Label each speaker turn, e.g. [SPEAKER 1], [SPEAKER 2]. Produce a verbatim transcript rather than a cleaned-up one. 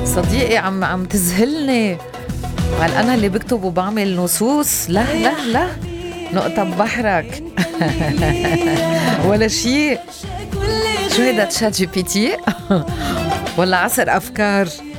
[SPEAKER 1] صديقي عم عم تذهلني. قال أنا اللي بكتب وبعمل نصوص؟ لا لا لا، نقطة ببحرك. ولا شيء. شو هيدا، تشات جي بي تي ولا عصر أفكار؟